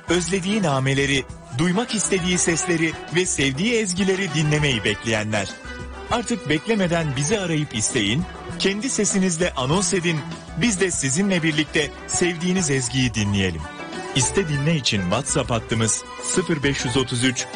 özlediği nameleri, duymak istediği sesleri ve sevdiği ezgileri dinlemeyi bekleyenler. Artık beklemeden bizi arayıp isteyin, kendi sesinizle anons edin, biz de sizinle birlikte sevdiğiniz ezgiyi dinleyelim. İste dinle için WhatsApp hattımız 0533